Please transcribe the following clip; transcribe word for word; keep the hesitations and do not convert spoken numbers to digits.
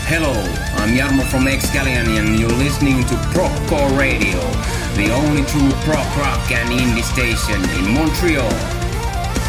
Hello, I'm Jarmo from Excallion and you're listening to Progcore Radio, the only true prog rock and indie station in Montreal.